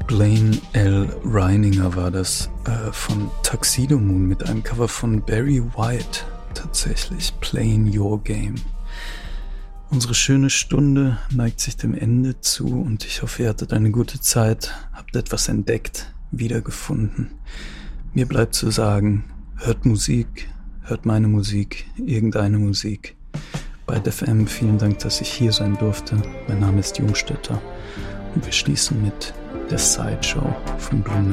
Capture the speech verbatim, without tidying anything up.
Blaine L. Reininger war das äh, von Tuxedo Moon mit einem Cover von Barry White. Tatsächlich, Playing Your Game. Unsere schöne Stunde neigt sich dem Ende zu und ich hoffe, ihr hattet eine gute Zeit, habt etwas entdeckt, wiedergefunden. Mir bleibt zu sagen, hört Musik, hört meine Musik, irgendeine Musik. Bei Def M vielen Dank, dass ich hier sein durfte. Mein Name ist Jungstetter und wir schließen mit der Sideshow von Blue Man.